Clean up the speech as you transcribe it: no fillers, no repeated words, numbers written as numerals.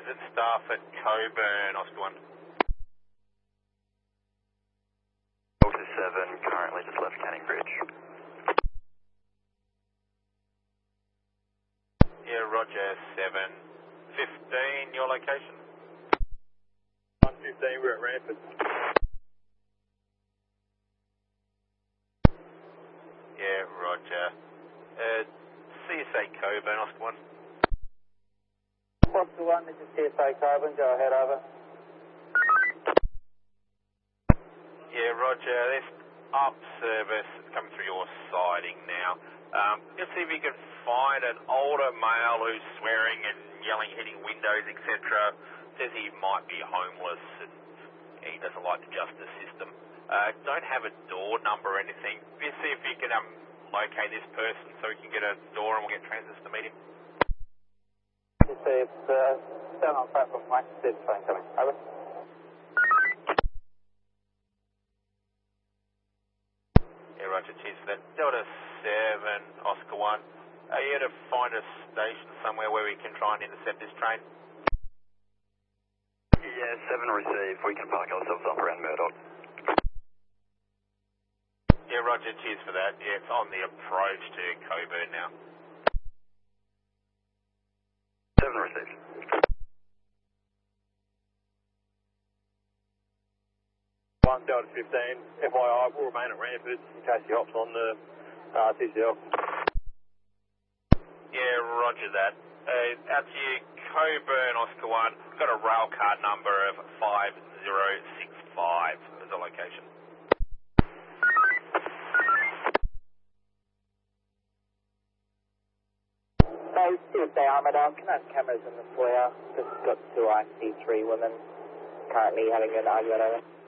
transit staff at Coburn, Oscar 1. Delta 7, currently just left Canning Bridge. Yeah, roger, 715, your location? 115, we're at Rampart. Yeah, roger. CSA Coburn, Oscar 1. Oscar 1, this is CSA Coburn, go ahead, over. Yeah, roger, there's up service coming through your siding now. Just see if you can find an older male who's swearing and yelling, hitting windows, etc. Says he might be homeless and he doesn't like the justice system. Don't have a door number or anything. Just see if you can locate this person so we can get a door and we'll get transits to meet him. You see, it's down on platform 1, there's a train coming, over. Yeah, roger, cheers for that. Delta 7, Oscar 1. Are you to find a station somewhere where we can try and intercept this train? Yeah, 7 received. We can park ourselves up around Murdoch. Yeah, roger, cheers for that. Yeah, it's on the approach to Coburn now. 7 received. One Delta 15, FYI, will remain at Rampart in case he hops on the TCL. Yeah, roger that. Out to you, Coburn, Oscar 1. Got a rail car number of 5065 as a location. So, CSA Armidale, can I have cameras in the foyer? Just got two IC3 women currently having an argument over.